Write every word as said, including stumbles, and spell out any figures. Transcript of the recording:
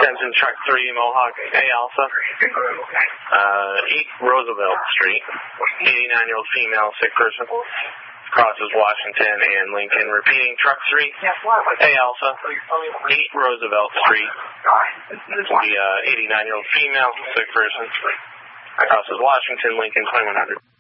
Attention truck three, Mohawk A Alpha. Uh, eight Roosevelt Street. eighty-nine-year-old female, sick person. Crosses Washington and Lincoln. Repeating, truck three, A Alpha. eight Roosevelt Street. This will be uh eighty-nine-year-old female, sick person. Crosses Washington, Lincoln, twenty-one hundred.